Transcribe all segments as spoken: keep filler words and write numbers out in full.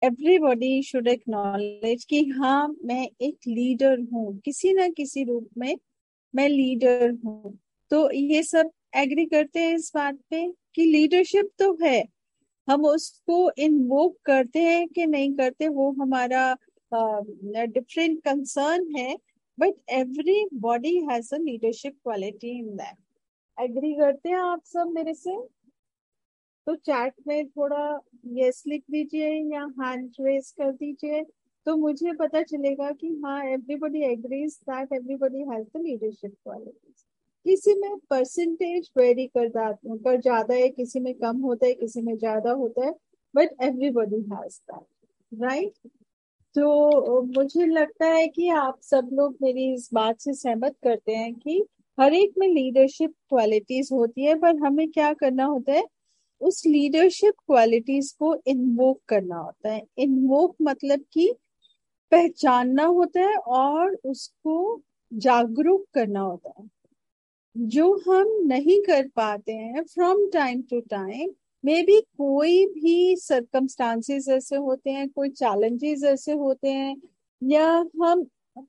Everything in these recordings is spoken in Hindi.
एवरीबॉडी शुड एक्नॉलेज कि हाँ मैं एक लीडर हूँ, किसी ना किसी रूप में मैं लीडर हूँ। तो ये सब एग्री करते हैं इस बात पे कि लीडरशिप तो है, हम उसको इन्वोक करते हैं कि नहीं करते वो हमारा डिफरेंट कंसर्न है, but every body has a leadership quality in that. Agree करते हैं आप सब मेरे से? तो चैट में थोड़ा यस लिख दीजिए या हैंड रेस कर दीजिए, तो मुझे पता चलेगा कि हाँ everybody agrees that everybody has the leadership qualities. किसी में परसेंटेज वेरी कर जाता कर ज्यादा है, किसी में कम होता है, किसी में ज्यादा होता है, but everybody has that, right? तो मुझे लगता है कि आप सब लोग मेरी इस बात से सहमत करते हैं कि हर एक में लीडरशिप क्वालिटीज होती है, पर हमें क्या करना होता है, उस लीडरशिप क्वालिटीज को इन्वोक करना होता है। इन्वोक मतलब कि पहचानना होता है और उसको जागरूक करना होता है। जो हम नहीं कर पाते हैं from time to time, may be कोई भी सरकमस्टांसेस ऐसे होते हैं, कोई चैलेंजेस ऐसे होते हैं, या हम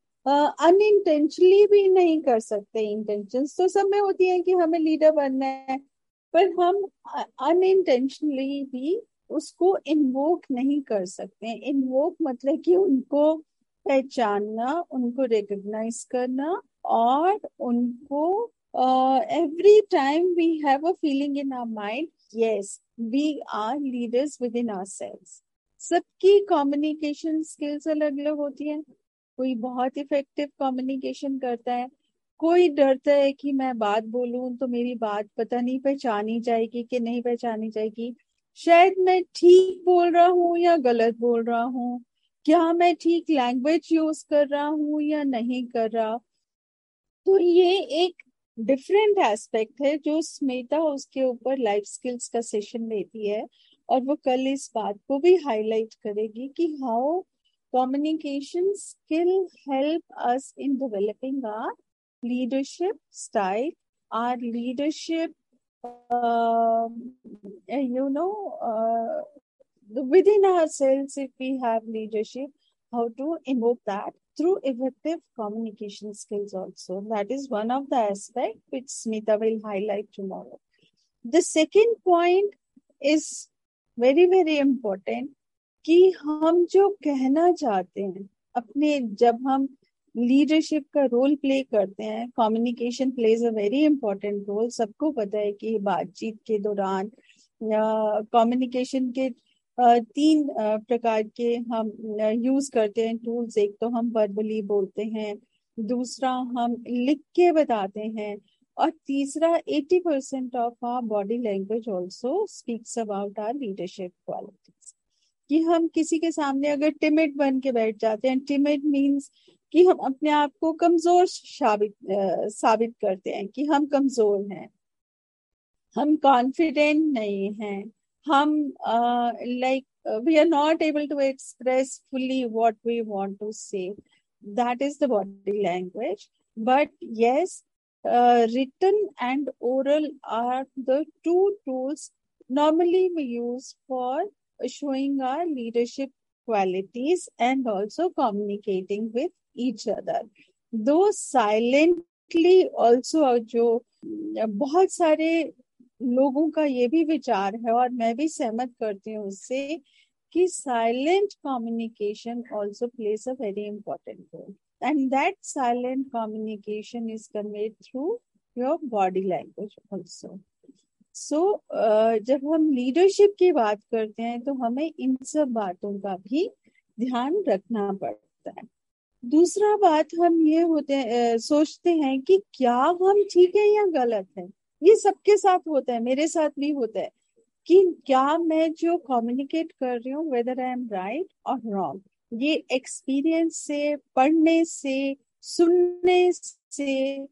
अनइंटेंशनली भी नहीं कर सकते। इंटेंशंस तो सब में होती है कि हमें लीडर बनना है, पर हम अनइंटेंशनली भी उसको इन्वोक नहीं कर सकते। इन्वोक मतलब कि उनको पहचानना, उनको रिकॉग्नाइज करना, और उनको every time we have a feeling in our mind, yes we are leaders with in ourselves. सबकी कम्युनिकेशन स्किल्स अलग अलग होती है। कोई बहुत इफेक्टिव कम्युनिकेशन करता है, कोई डरता है कि मैं बात बोलूं तो मेरी बात पता नहीं पहचानी जाएगी कि नहीं पहचानी जाएगी, शायद मैं ठीक बोल रहा हूँ या गलत बोल रहा हूँ, क्या मैं ठीक लैंग्वेज यूज कर रहा हूँ या नहीं कर रहा। तो ये एक डिफरेंट एस्पेक्ट है जो स्मिता उसके ऊपर लाइफ स्किल्स का सेशन लेती है, और वो कल इस बात को भी हाईलाइट करेगी कि how communication skill help us in developing our leadership style, our leadership, uh, you know, uh, within ourselves. If we have leadership, how to invoke that through effective communication skills also. That is one of the aspects which Smita will highlight tomorrow. The second point is very very important कि हम जो कहना चाहते हैं अपने, जब हम लीडरशिप का रोल प्ले करते हैं, communication plays a very important role. सबको पता है कि बातचीत के दौरान कम्युनिकेशन के अ, तीन अ, प्रकार के हम यूज करते हैं टूल्स। एक तो हम वर्बली बोलते हैं, दूसरा हम लिख के बताते हैं, और तीसरा eighty percent of our body language also speaks about our leadership qualities. कि हम किसी के सामने अगर टिमिड बन के बैठ जाते हैं, टिमिड मीन्स कि हम अपने आप को कमजोर साबित अ, साबित करते हैं कि हम कमजोर हैं, हम कॉन्फिडेंट नहीं हैं, हम like we are not able to express fully what we want to से। That is the body language. But yes, written and oral are the two tools normally we use for showing our leadership qualities and also communicating with each other. Though silently also, जो बहुत सारे लोगों का ये भी विचार है और मैं भी सहमत करती हूँ उससे, कि silent communication also plays a very important role, and that silent communication is conveyed through your body language also. So so, uh, जब हम लीडरशिप की बात करते हैं तो हमें इन सब बातों का भी ध्यान रखना पड़ता है। दूसरा बात हम ये होते हैं, uh, सोचते हैं कि क्या हम ठीक है या गलत है। ये सबके साथ होता है, मेरे साथ भी होता है कि क्या मैं जो कम्युनिकेट कर रही हूँ वेदर आई एम राइट और रॉन्ग। ये एक्सपीरियंस से, पढ़ने से, सुनने से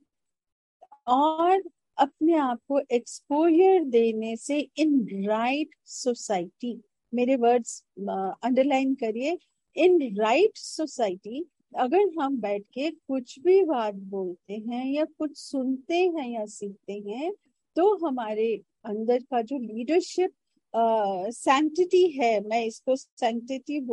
और अपने आप को एक्सपोजर देने से इन राइट सोसाइटी, मेरे वर्ड्स अंडरलाइन करिए, इन राइट सोसाइटी अगर हम बैठ के कुछ भी बात बोलते हैं या कुछ सुनते हैं या सीखते हैं, तो हमारे अंदर का जो लीडरशिप सैंक्टिटी है, मैं इसको सैंक्टिटी